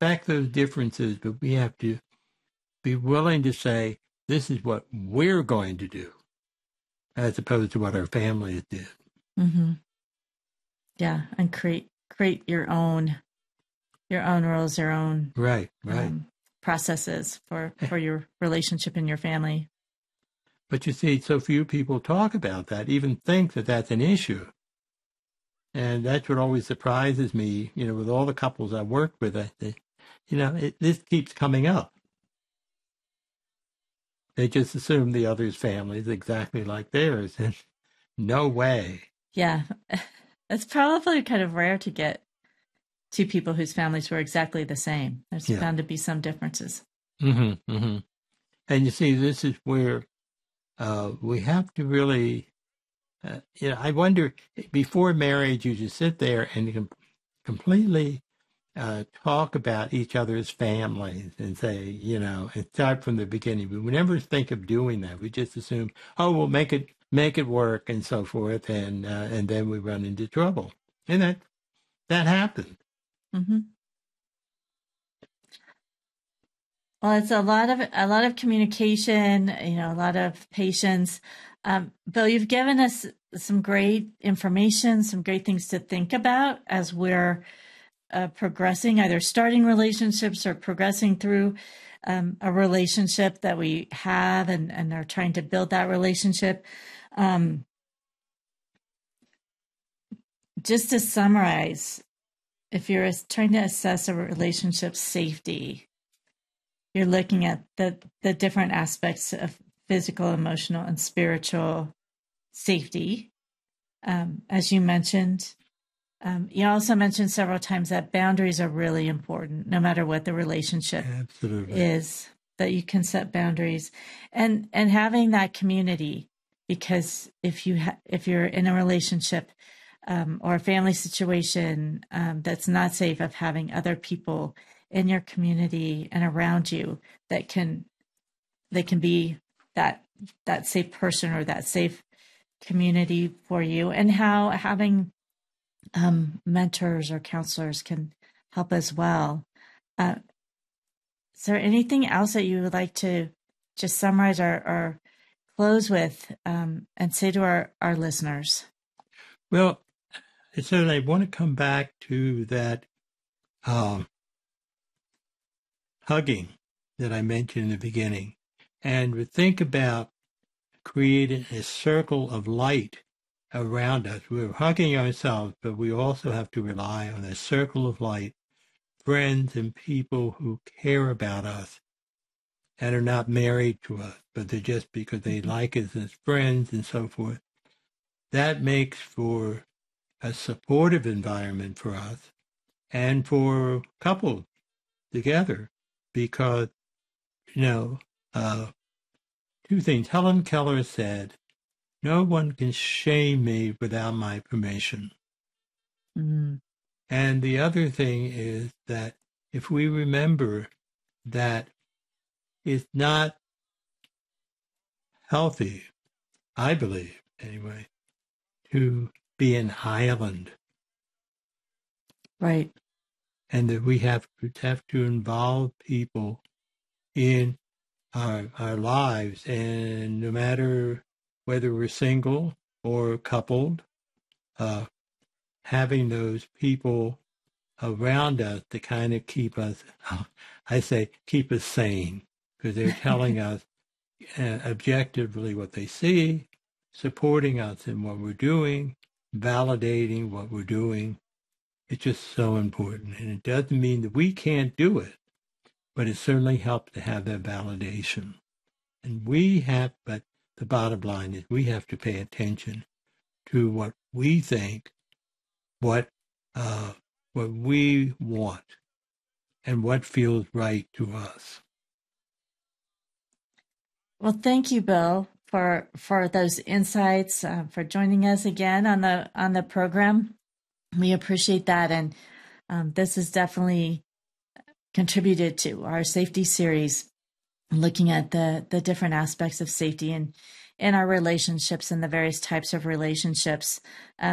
respect those differences, but we have to be willing to say, this is what we're going to do, as opposed to what our families did. Mm-hmm. Yeah, and create your own rules, your own right. processes for your relationship and your family. But you see, so few people talk about that, even think that that's an issue. And that's what always surprises me, with all the couples I work with, this keeps coming up. They just assume the other's family is exactly like theirs. And no way. Yeah. It's probably kind of rare to get two people whose families were exactly the same. There's bound to be some differences. Mm-hmm, mm-hmm. And you see, this is where we have to really, I wonder, before marriage, you just sit there and completely talk about each other's families and say, and start from the beginning. We never think of doing that. We just assume, we'll make it work and so forth, and then we run into trouble. And that happened. Mm-hmm. Well, it's a lot of communication, a lot of patience. Bill, you've given us some great information, some great things to think about as we're progressing, either starting relationships or progressing through a relationship that we have and are trying to build that relationship. Just to summarize, if you're trying to assess a relationship's safety, you're looking at the different aspects of physical, emotional, and spiritual safety. As you mentioned, you also mentioned several times that boundaries are really important, no matter what the relationship is, that you can set boundaries and having that community, because if you're in a relationship or a family situation that's not safe, of having other people in your community and around you that can be that safe person or that safe community for you, and how having mentors or counselors can help as well. Is there anything else that you would like to just summarize or close with and say to our listeners? Well, so I want to come back to that hugging that I mentioned in the beginning, and think about creating a circle of light around us. We're hugging ourselves, but we also have to rely on a circle of light, friends and people who care about us and are not married to us, but they're just because they like us as friends and so forth. That makes for a supportive environment for us and for couples together, because, two things. Helen Keller said, "No one can shame me without my permission." Mm-hmm. And the other thing is that if we remember that it's not healthy, I believe anyway, to be an island. Right. And that we have to involve people in our lives, and no matter whether we're single or coupled, having those people around us to kind of keep us, keep us sane, because they're telling us objectively what they see, supporting us in what we're doing, validating what we're doing. It's just so important. And it doesn't mean that we can't do it, but it certainly helps to have that validation. And but the bottom line is we have to pay attention to what we think, what we want, and what feels right to us. Well, thank you, Bill, for those insights, for joining us again on the program. We appreciate that, and this has definitely contributed to our safety series, looking at the different aspects of safety in our relationships and the various types of relationships,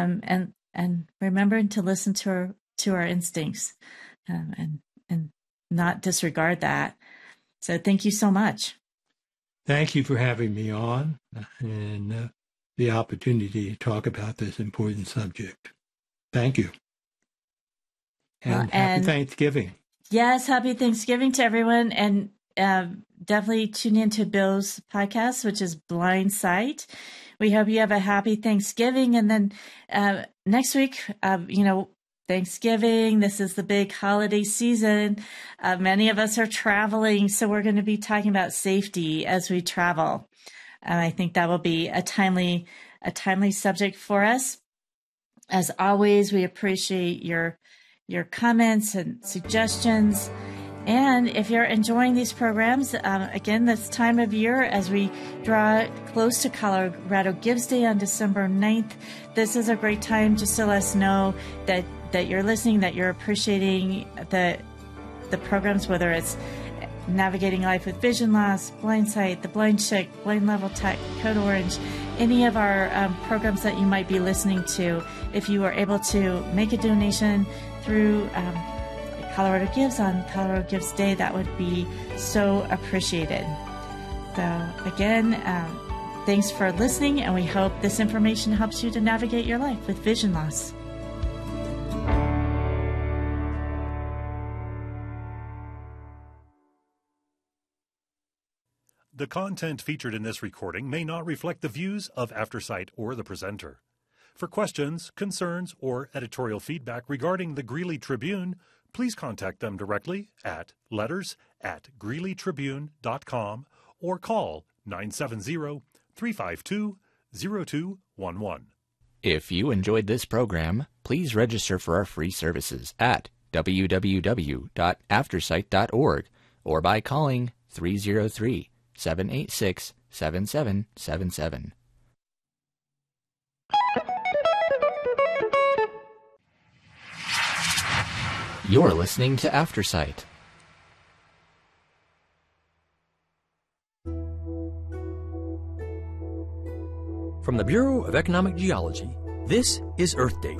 and remembering to listen to our instincts, and not disregard that. So thank you so much. Thank you for having me on and the opportunity to talk about this important subject. Thank you. And happy Thanksgiving. Yes, happy Thanksgiving to everyone. And definitely tune into Bill's podcast, which is Blind Sight. We hope you have a happy Thanksgiving. And then next week, Thanksgiving, this is the big holiday season. Many of us are traveling, so we're going to be talking about safety as we travel. And I think that will be a timely subject for us. As always, we appreciate your comments and suggestions. And if you're enjoying these programs, again, this time of year, as we draw close to Colorado Gives Day on December 9th, this is a great time just to let us know that you're listening, that you're appreciating the programs, whether it's Navigating Life with Vision Loss, Blind Sight, The Blind Chick, Blind Level Tech, Code Orange, any of our programs that you might be listening to. If you are able to make a donation through Colorado Gives on Colorado Gives Day, that would be so appreciated. So again, thanks for listening, and we hope this information helps you to navigate your life with vision loss. The content featured in this recording may not reflect the views of AfterSight or the presenter. For questions, concerns, or editorial feedback regarding the Greeley Tribune, please contact them directly at letters@greeleytribune.com or call 970-352-0211. If you enjoyed this program, please register for our free services at www.aftersight.org or by calling 303-786-7777. You're listening to AfterSight. From the Bureau of Economic Geology, this is Earth Date.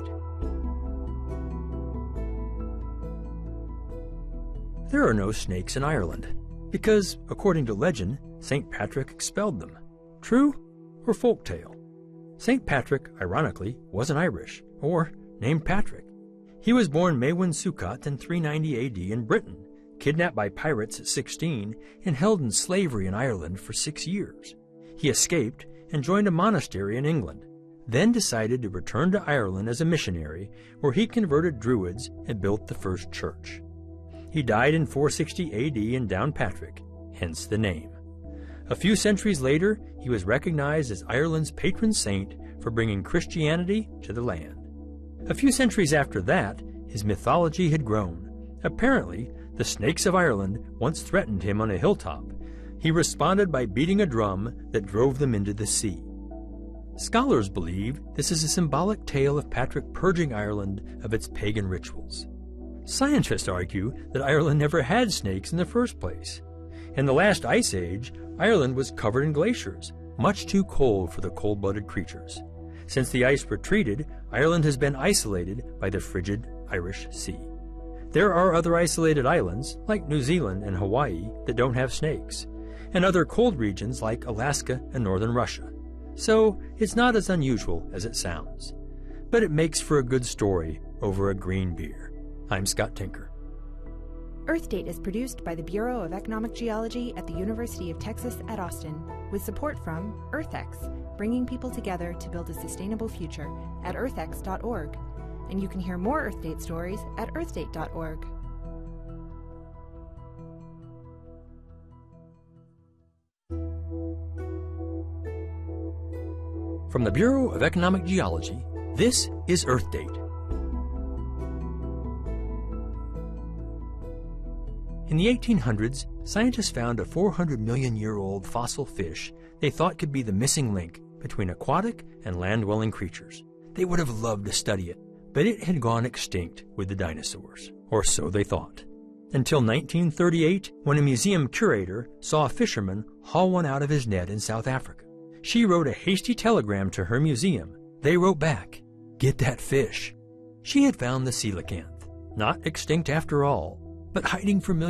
There are no snakes in Ireland, because, according to legend, St. Patrick expelled them. True or folk tale? St. Patrick, ironically, wasn't Irish, or named Patrick. He was born Mewin Succat in 390 AD in Britain, kidnapped by pirates at 16, and held in slavery in Ireland for 6 years. He escaped and joined a monastery in England, then decided to return to Ireland as a missionary, where he converted Druids and built the first church. He died in 460 AD in Downpatrick, hence the name. A few centuries later, he was recognized as Ireland's patron saint for bringing Christianity to the land. A few centuries after that, his mythology had grown. Apparently, the snakes of Ireland once threatened him on a hilltop. He responded by beating a drum that drove them into the sea. Scholars believe this is a symbolic tale of Patrick purging Ireland of its pagan rituals. Scientists argue that Ireland never had snakes in the first place. In the last ice age, Ireland was covered in glaciers, much too cold for the cold-blooded creatures. Since the ice retreated, Ireland has been isolated by the frigid Irish Sea. There are other isolated islands, like New Zealand and Hawaii, that don't have snakes, and other cold regions like Alaska and northern Russia. So it's not as unusual as it sounds. But it makes for a good story over a green beer. I'm Scott Tinker. Earth Date is produced by the Bureau of Economic Geology at the University of Texas at Austin, with support from EarthX, bringing people together to build a sustainable future at earthx.org. And you can hear more Earth Date stories at earthdate.org. From the Bureau of Economic Geology, this is Earth Date. In the 1800s, scientists found a 400-million-year-old fossil fish they thought could be the missing link between aquatic and land-dwelling creatures. They would have loved to study it, but it had gone extinct with the dinosaurs, or so they thought. Until 1938, when a museum curator saw a fisherman haul one out of his net in South Africa. She wrote a hasty telegram to her museum. They wrote back, "Get that fish." She had found the coelacanth, not extinct after all, but hiding for millions